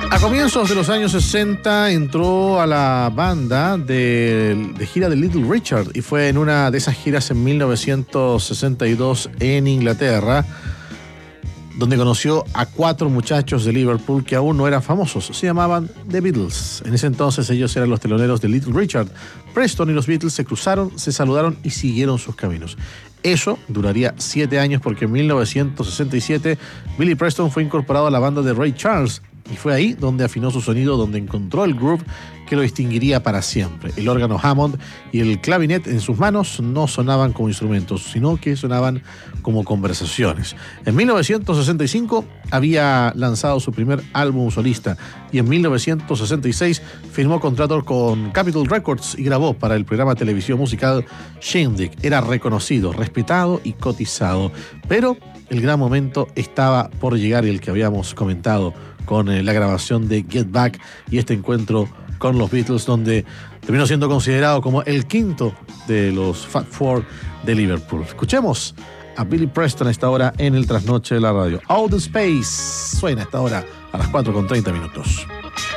A comienzos de los años 60 entró a la banda de gira de Little Richard y fue en una de esas giras en 1962 en Inglaterra, donde conoció a 4 muchachos de Liverpool que aún no eran famosos. Se llamaban The Beatles. En ese entonces ellos eran los teloneros de Little Richard. Preston y los Beatles se cruzaron, se saludaron y siguieron sus caminos. Eso duraría 7 años porque en 1967 Billy Preston fue incorporado a la banda de Ray Charles y fue ahí donde afinó su sonido, donde encontró el groove que lo distinguiría para siempre. El órgano Hammond y el clavinet en sus manos no sonaban como instrumentos, sino que sonaban como conversaciones. En 1965 había lanzado su primer álbum solista y en 1966 firmó contrato con Capitol Records y grabó para el programa televisivo musical Shindig. Era reconocido, respetado y cotizado, pero el gran momento estaba por llegar y el que habíamos comentado con la grabación de Get Back y este encuentro con los Beatles, donde terminó siendo considerado como el quinto de los Fat Four de Liverpool. Escuchemos a Billy Preston a esta hora en el trasnoche de la radio. Out of Space suena a esta hora a las 4:30.